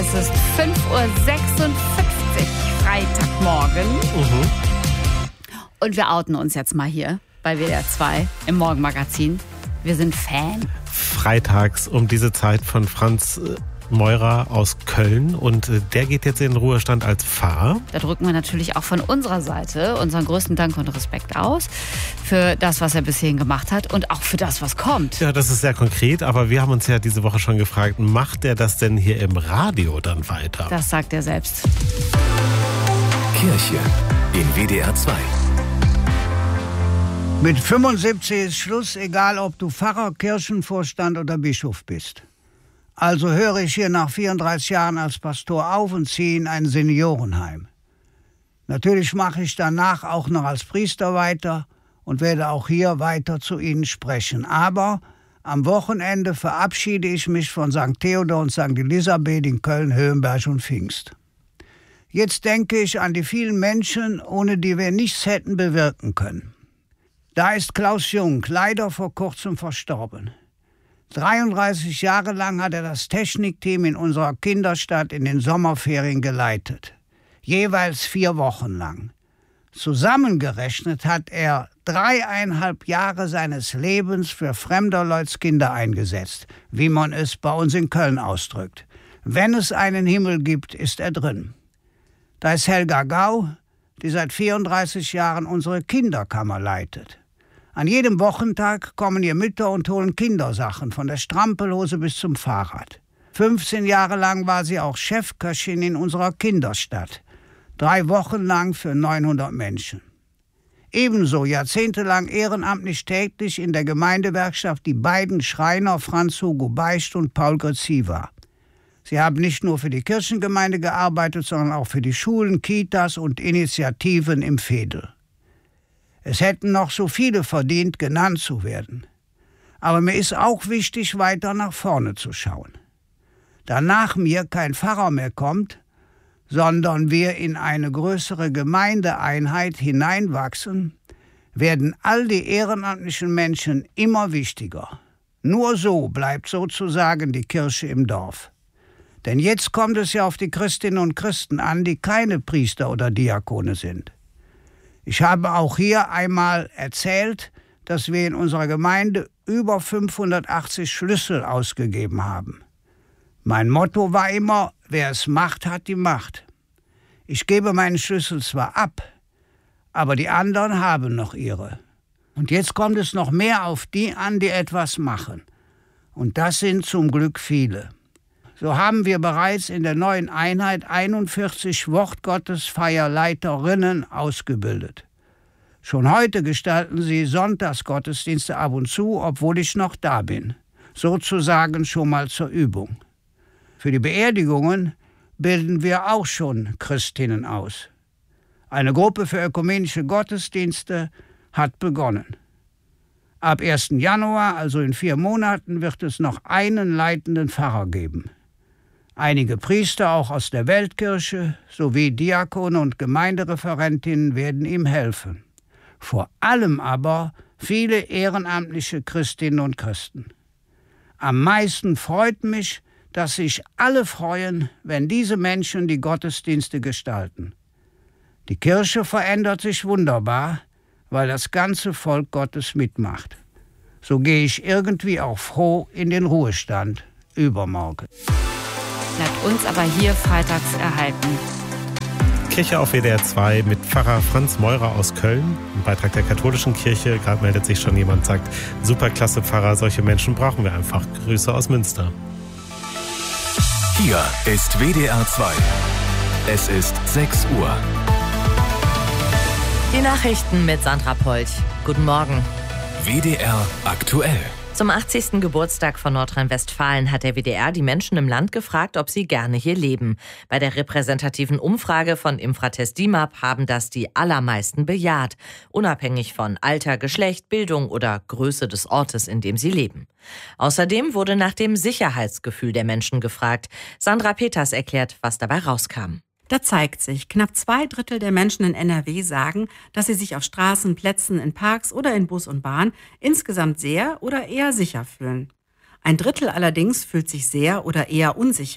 Es ist 5:56 Uhr, Freitagmorgen. Und wir outen uns jetzt mal hier bei WDR 2 im Morgenmagazin. Wir sind Fan. Freitags um diese Zeit von Franz Meurer aus Köln, und der geht jetzt in den Ruhestand als Pfarrer. Da drücken wir natürlich auch von unserer Seite unseren größten Dank und Respekt aus für das, was er bisher gemacht hat und auch für das, was kommt. Ja, das ist sehr konkret, aber wir haben uns ja diese Woche schon gefragt, macht er das denn hier im Radio dann weiter? Das sagt er selbst. Kirche in WDR 2. Mit 75 ist Schluss, egal ob du Pfarrer, Kirchenvorstand oder Bischof bist. Also höre ich hier nach 34 Jahren als Pastor auf und ziehe in ein Seniorenheim. Natürlich mache ich danach auch noch als Priester weiter und werde auch hier weiter zu Ihnen sprechen. Aber am Wochenende verabschiede ich mich von St. Theodor und St. Elisabeth in Köln, Höhenberg und Pfingst. Jetzt denke ich an die vielen Menschen, ohne die wir nichts hätten bewirken können. Da ist Klaus Jung, leider vor kurzem verstorben. 33 Jahre lang hat er das Technikteam in unserer Kinderstadt in den Sommerferien geleitet. Jeweils 4 Wochen lang. Zusammengerechnet hat er 3,5 Jahre seines Lebens für fremder Leuts Kinder eingesetzt, wie man es bei uns in Köln ausdrückt. Wenn es einen Himmel gibt, ist er drin. Da ist Helga Gau, die seit 34 Jahren unsere Kinderkammer leitet. An jedem Wochentag kommen ihr Mütter und holen Kindersachen, von der Strampelhose bis zum Fahrrad. 15 Jahre lang war sie auch Chefköchin in unserer Kinderstadt. 3 Wochen lang für 900 Menschen. Ebenso jahrzehntelang ehrenamtlich tätig in der Gemeindewerkstatt die beiden Schreiner Franz Hugo Beicht und Paul Grziva. Sie haben nicht nur für die Kirchengemeinde gearbeitet, sondern auch für die Schulen, Kitas und Initiativen im Veedel. Es hätten noch so viele verdient, genannt zu werden. Aber mir ist auch wichtig, weiter nach vorne zu schauen. Da nach mir kein Pfarrer mehr kommt, sondern wir in eine größere Gemeindeeinheit hineinwachsen, werden all die ehrenamtlichen Menschen immer wichtiger. Nur so bleibt sozusagen die Kirche im Dorf. Denn jetzt kommt es ja auf die Christinnen und Christen an, die keine Priester oder Diakone sind. Ich habe auch hier einmal erzählt, dass wir in unserer Gemeinde über 580 Schlüssel ausgegeben haben. Mein Motto war immer, wer es macht, hat die Macht. Ich gebe meinen Schlüssel zwar ab, aber die anderen haben noch ihre. Und jetzt kommt es noch mehr auf die an, die etwas machen. Und das sind zum Glück viele. So haben wir bereits in der neuen Einheit 41 Wortgottesfeierleiterinnen ausgebildet. Schon heute gestalten sie Sonntagsgottesdienste ab und zu, obwohl ich noch da bin. Sozusagen schon mal zur Übung. Für die Beerdigungen bilden wir auch schon Christinnen aus. Eine Gruppe für ökumenische Gottesdienste hat begonnen. Ab 1. Januar, also in 4 Monaten, wird es noch einen leitenden Pfarrer geben. Einige Priester auch aus der Weltkirche sowie Diakone und Gemeindereferentinnen werden ihm helfen. Vor allem aber viele ehrenamtliche Christinnen und Christen. Am meisten freut mich, dass sich alle freuen, wenn diese Menschen die Gottesdienste gestalten. Die Kirche verändert sich wunderbar, weil das ganze Volk Gottes mitmacht. So gehe ich irgendwie auch froh in den Ruhestand übermorgen. Bleibt uns aber hier freitags erhalten. Kirche auf WDR 2 mit Pfarrer Franz Meurer aus Köln. Ein Beitrag der katholischen Kirche. Gerade meldet sich schon jemand, sagt, superklasse Pfarrer, solche Menschen brauchen wir einfach. Grüße aus Münster. Hier ist WDR 2. Es ist 6 Uhr. Die Nachrichten mit Sandra Polch. Guten Morgen. WDR aktuell. Zum 80. Geburtstag von Nordrhein-Westfalen hat der WDR die Menschen im Land gefragt, ob sie gerne hier leben. Bei der repräsentativen Umfrage von Infratest DIMAP haben das die allermeisten bejaht, unabhängig von Alter, Geschlecht, Bildung oder Größe des Ortes, in dem sie leben. Außerdem wurde nach dem Sicherheitsgefühl der Menschen gefragt. Sandra Peters erklärt, was dabei rauskam. Da zeigt sich, knapp 2/3 der Menschen in NRW sagen, dass sie sich auf Straßen, Plätzen, in Parks oder in Bus und Bahn insgesamt sehr oder eher sicher fühlen. 1/3 allerdings fühlt sich sehr oder eher unsicher.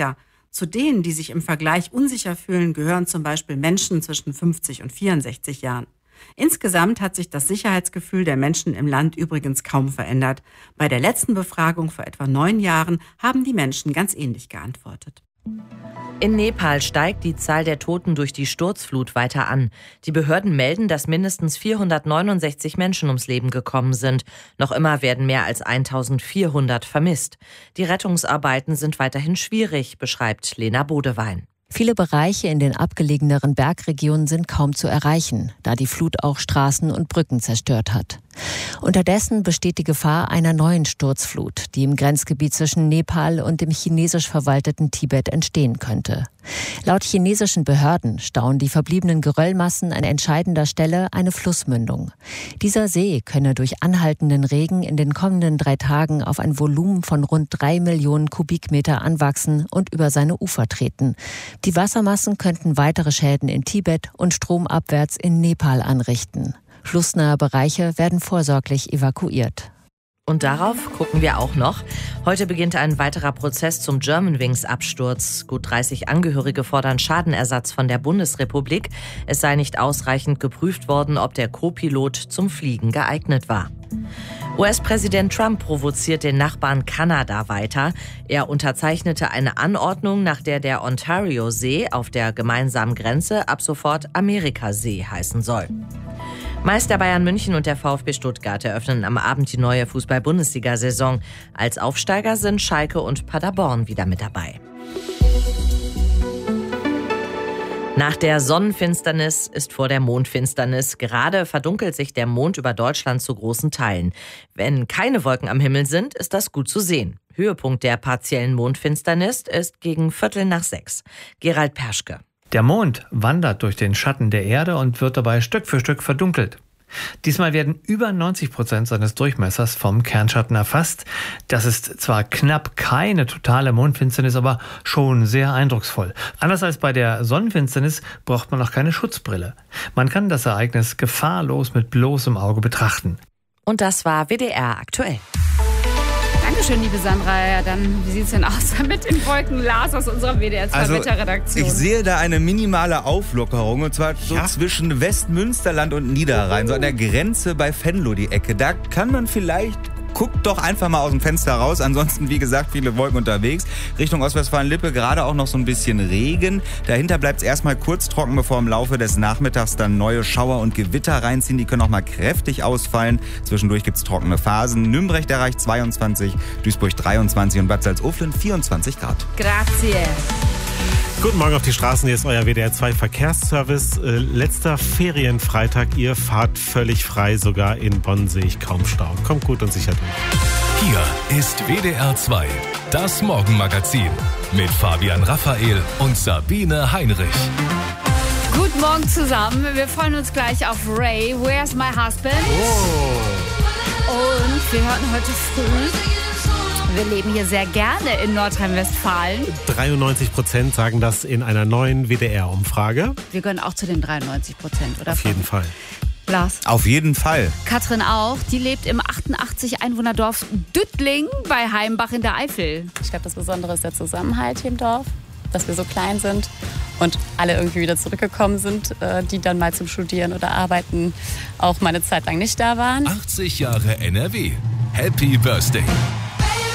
Zu denen, die sich im Vergleich unsicher fühlen, gehören zum Beispiel Menschen zwischen 50 und 64 Jahren. Insgesamt hat sich das Sicherheitsgefühl der Menschen im Land übrigens kaum verändert. Bei der letzten Befragung vor etwa 9 Jahren haben die Menschen ganz ähnlich geantwortet. In Nepal steigt die Zahl der Toten durch die Sturzflut weiter an. Die Behörden melden, dass mindestens 469 Menschen ums Leben gekommen sind. Noch immer werden mehr als 1400 vermisst. Die Rettungsarbeiten sind weiterhin schwierig, beschreibt Lena Bodewein. Viele Bereiche in den abgelegeneren Bergregionen sind kaum zu erreichen, da die Flut auch Straßen und Brücken zerstört hat. Unterdessen besteht die Gefahr einer neuen Sturzflut, die im Grenzgebiet zwischen Nepal und dem chinesisch verwalteten Tibet entstehen könnte. Laut chinesischen Behörden stauen die verbliebenen Geröllmassen an entscheidender Stelle eine Flussmündung. Dieser See könne durch anhaltenden Regen in den kommenden 3 Tagen auf ein Volumen von rund 3 Millionen Kubikmeter anwachsen und über seine Ufer treten. Die Wassermassen könnten weitere Schäden in Tibet und stromabwärts in Nepal anrichten. Flussnahe Bereiche werden vorsorglich evakuiert. Und darauf gucken wir auch noch. Heute beginnt ein weiterer Prozess zum Germanwings-Absturz. Gut 30 Angehörige fordern Schadenersatz von der Bundesrepublik. Es sei nicht ausreichend geprüft worden, ob der Co-Pilot zum Fliegen geeignet war. US-Präsident Trump provoziert den Nachbarn Kanada weiter. Er unterzeichnete eine Anordnung, nach der der Ontario-See auf der gemeinsamen Grenze ab sofort Amerikasee heißen soll. Meister Bayern München und der VfB Stuttgart eröffnen am Abend die neue Fußball-Bundesliga-Saison. Als Aufsteiger sind Schalke und Paderborn wieder mit dabei. Nach der Sonnenfinsternis ist vor der Mondfinsternis. Gerade verdunkelt sich der Mond über Deutschland zu großen Teilen. Wenn keine Wolken am Himmel sind, ist das gut zu sehen. Höhepunkt der partiellen Mondfinsternis ist gegen 5:45. Gerald Perschke. Der Mond wandert durch den Schatten der Erde und wird dabei Stück für Stück verdunkelt. Diesmal werden über 90% seines Durchmessers vom Kernschatten erfasst. Das ist zwar knapp keine totale Mondfinsternis, aber schon sehr eindrucksvoll. Anders als bei der Sonnenfinsternis braucht man auch keine Schutzbrille. Man kann das Ereignis gefahrlos mit bloßem Auge betrachten. Und das war WDR aktuell. Dankeschön, liebe Sandra. Ja, dann, wie sieht es denn aus mit den Wolken? Lars aus unserer WDR-2-Wetterredaktion. Ich sehe da eine minimale Auflockerung, und zwar so zwischen Westmünsterland und Niederrhein, so an der Grenze bei Venlo die Ecke. Da kann man vielleicht... Guckt doch einfach mal aus dem Fenster raus. Ansonsten, wie gesagt, viele Wolken unterwegs. Richtung Ostwestfalen-Lippe gerade auch noch so ein bisschen Regen. Dahinter bleibt es erstmal kurz trocken, bevor im Laufe des Nachmittags dann neue Schauer und Gewitter reinziehen. Die können auch mal kräftig ausfallen. Zwischendurch gibt es trockene Phasen. Nürnberg erreicht 22, Duisburg 23 und Bad Salzuflen 24 Grad. Grazie. Guten Morgen auf die Straßen, hier ist euer WDR 2 Verkehrsservice. Letzter Ferienfreitag, ihr fahrt völlig frei, sogar in Bonn sehe ich kaum Stau. Kommt gut und sicher durch. Hier ist WDR 2, das Morgenmagazin mit Fabian Raphael und Sabine Heinrich. Guten Morgen zusammen. Wir freuen uns gleich auf Ray, Where's My Husband? Und wir hören heute früh... Wir leben hier sehr gerne in Nordrhein-Westfalen. 93% sagen das in einer neuen WDR-Umfrage. Wir gehören auch zu den 93%, oder? Auf jeden Fall. Lars? Auf jeden Fall. Katrin auch. Die lebt im 88 Einwohnerdorf Düttling bei Heimbach in der Eifel. Ich glaube, das Besondere ist der Zusammenhalt hier im Dorf, dass wir so klein sind und alle irgendwie wieder zurückgekommen sind, die dann mal zum Studieren oder Arbeiten auch mal eine Zeit lang nicht da waren. 80 Jahre NRW. Happy Birthday.